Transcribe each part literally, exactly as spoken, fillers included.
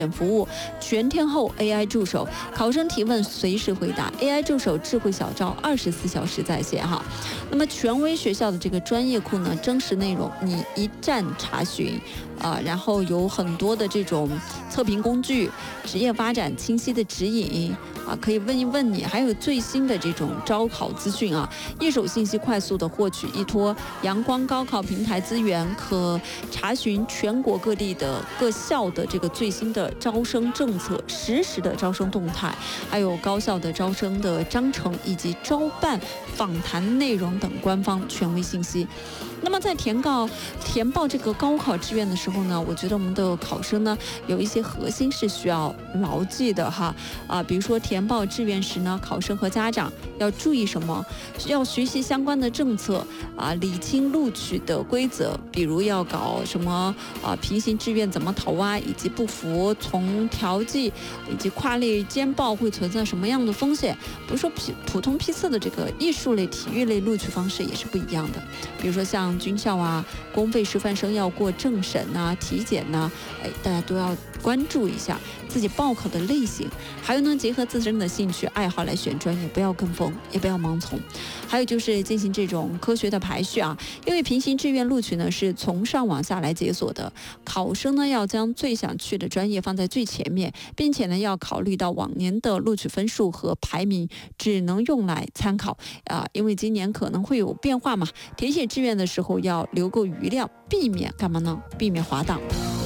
服务，全天候 A I 助手，考生提问随时回答 ，A I 助手智慧小招，二十四小时在线哈。那么权威学校的这个专业库呢，真实内容你一站查询。啊，然后有很多的这种测评工具，职业发展清晰的指引啊，可以问一问你，还有最新的这种招考资讯啊，一手信息快速的获取，依托阳光高考平台资源，可查询全国各地的各校的这个最新的招生政策、实时的招生动态，还有高校的招生的章程以及招办访谈内容等官方权威信息。那么在填告填报这个高考志愿的时候呢，我觉得我们的考生呢有一些核心是需要牢记的哈啊，比如说填报志愿时呢，考生和家长要注意什么？要学习相关的政策啊，理清录取的规则，比如要搞什么啊平行志愿怎么投啊，以及不服从调剂以及跨类兼报会存在什么样的风险？比如说普普通批次的这个艺术类、体育类录取方式也是不一样的，比如说像军校啊，公费师范生要过政审呐、体检呐、哎，大家都要关注一下自己报考的类型，还有呢，结合自身的兴趣爱好来选专业，不要跟风，也不要盲从。还有就是进行这种科学的排序啊，因为平行志愿录取呢是从上往下来解锁的，考生呢要将最想去的专业放在最前面，并且呢要考虑到往年的录取分数和排名，只能用来参考啊，因为今年可能会有变化嘛。填写志愿的时候要留够余量，避免干嘛呢？避免滑档。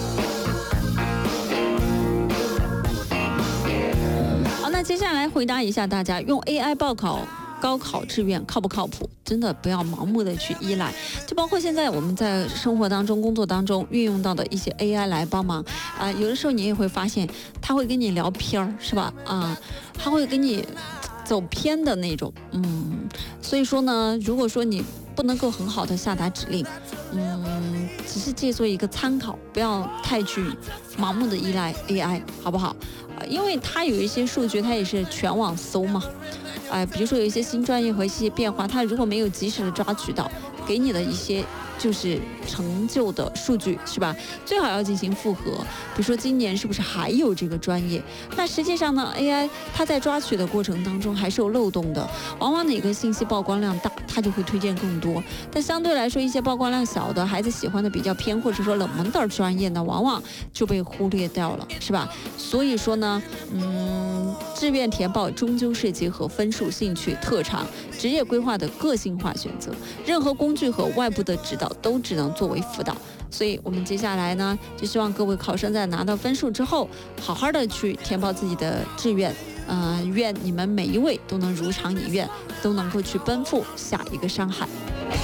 好，那接下来回答一下大家，用 A I 报考高考志愿靠不靠谱？真的不要盲目的去依赖，就包括现在我们在生活当中、工作当中运用到的一些 A I 来帮忙啊、呃，有的时候你也会发现，他会跟你聊偏儿，是吧？啊、呃，他会跟你走偏的那种，嗯，所以说呢，如果说你不能够很好的下达指令，嗯，只是借作一个参考，不要太去盲目的依赖 A I， 好不好？呃，因为它有一些数据，它也是全网搜嘛，哎、呃，比如说有一些新专业和一些变化，它如果没有及时的抓取到，给你的一些就是成就的数据，是吧？最好要进行复核，比如说今年是不是还有这个专业？那实际上呢 ，A I 它在抓取的过程当中还是有漏洞的，往往哪个信息曝光量大，它就会推荐更多。但相对来说，一些曝光量小的、孩子喜欢的比较偏或者说冷门的专业呢，往往就被忽略掉了，是吧？所以说呢，嗯，志愿填报终究是结合分数、兴趣、特长、职业规划的个性化选择，任何工具和外部的指导都只能作为辅导。所以我们接下来呢，就希望各位考生在拿到分数之后，好好的去填报自己的志愿。呃，愿你们每一位都能如偿以愿，都能够去奔赴下一个山海。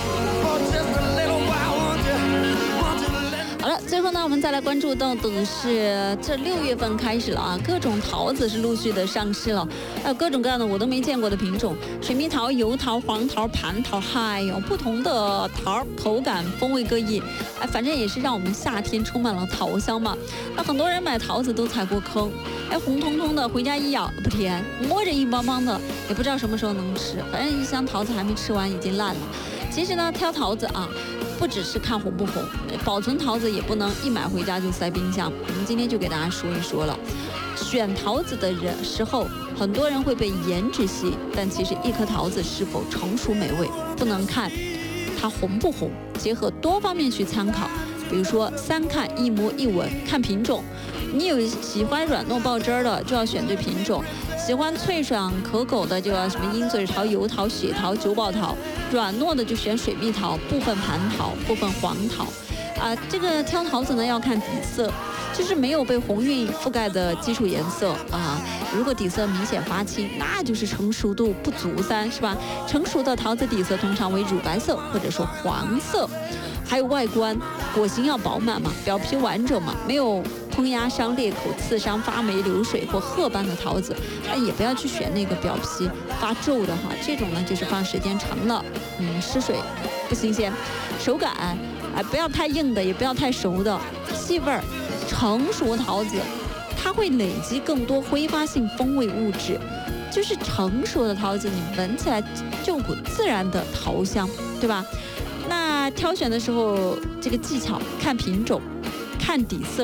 好了，最后呢，我们再来关注到的是这六月份开始了啊，各种桃子是陆续的上市了，还有各种各样的我都没见过的品种，水蜜桃、油桃、黄桃、蟠桃，还有不同的桃，口感风味各异，哎，反正也是让我们夏天充满了桃香嘛。那很多人买桃子都踩过坑，哎，红彤彤的，回家一咬不甜，摸着硬邦邦的，也不知道什么时候能吃，反正一箱桃子还没吃完已经烂了。其实呢，挑桃子啊，不只是看红不红，保存桃子也不能一买回家就塞冰箱。我们今天就给大家说一说了，选桃子的人时候，很多人会被颜值吸引，但其实一颗桃子是否成熟美味，不能看它红不红，结合多方面去参考。比如说三看一摸一闻，看品种。你有喜欢软糯爆汁儿的，就要选对品种；喜欢脆爽可口的，就要什么鹰嘴桃、油桃、血桃、九宝桃；软糯的就选水蜜桃，部分蟠桃，部分黄桃。啊，这个挑桃子呢要看底色，就是没有被红晕覆盖的基础颜色啊。如果底色明显发青，那就是成熟度不足三，是吧？成熟的桃子底色通常为乳白色或者说黄色。还有外观，果形要饱满嘛，表皮完整嘛，没有烹压伤、裂口、刺伤、发霉、流水或褐斑的桃子，哎，也不要去选那个表皮发皱的哈，这种呢就是放时间长了，嗯，失水不新鲜。手感，哎，不要太硬的，也不要太熟的，细味儿。成熟桃子，它会累积更多挥发性风味物质，就是成熟的桃子，你闻起来就有股自然的桃香，对吧？那挑选的时候，这个技巧看品种，看底色，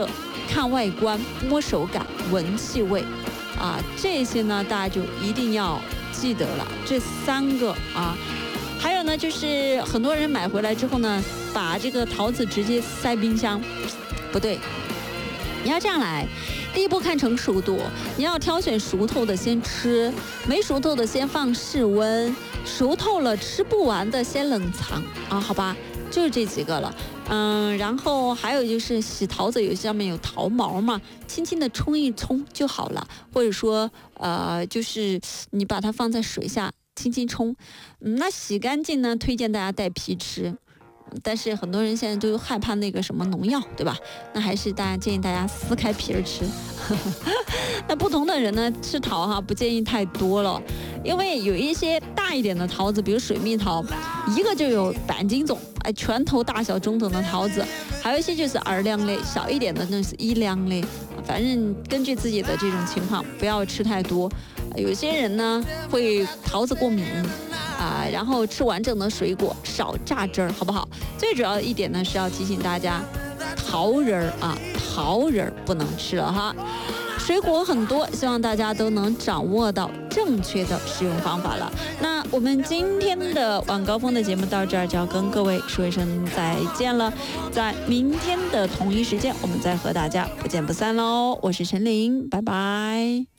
看外观、摸手感、闻气味，啊，这些呢大家就一定要记得了，这三个啊。还有呢，就是很多人买回来之后呢，把这个桃子直接塞冰箱，不对，你要这样来。第一步看成熟度，你要挑选熟透的先吃，没熟透的先放室温，熟透了吃不完的先冷藏啊，好吧，就是这几个了。嗯，然后还有就是洗桃子，有上面有桃毛嘛，轻轻的冲一冲就好了，或者说呃，就是你把它放在水下轻轻冲。嗯，那洗干净呢，推荐大家带皮吃。但是很多人现在都害怕那个什么农药，对吧？那还是大家建议大家撕开皮儿吃。那不同的人呢，吃桃哈不建议太多了，因为有一些大一点的桃子，比如水蜜桃，一个就有半斤重，哎，拳头大小中等的桃子，还有一些就是二两类，小一点的那是一两类。反正根据自己的这种情况，不要吃太多。有些人呢会桃子过敏啊，然后吃完整的水果，少榨汁儿，好不好？最主要一点呢是要提醒大家，桃仁儿啊，桃仁儿不能吃了哈。水果很多，希望大家都能掌握到正确的使用方法了。那我们今天的晚高峰的节目到这儿就要跟各位说一声再见了，在明天的同一时间，我们再和大家不见不散喽。我是陈琳，拜拜。